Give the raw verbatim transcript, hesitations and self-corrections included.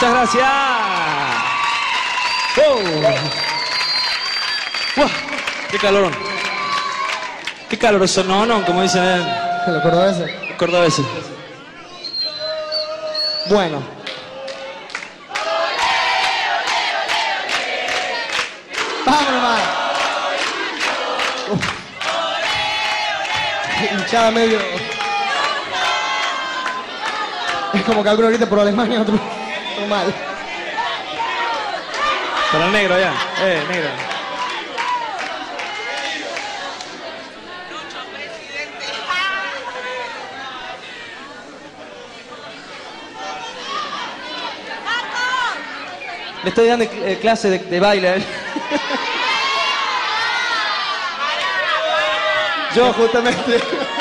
Muchas gracias. Oh. Wow, qué calorón. Qué caloroso, no, no, como dicen eh. Los cordobeses. Los cordobeses. Bueno. Vamos nomás. Hinchada medio. Es como que alguno grita por Alemania, otro, otro mal. Para el negro allá. Eh, negro. Le estoy dando eh, clase de, de baile a él. Yo justamente.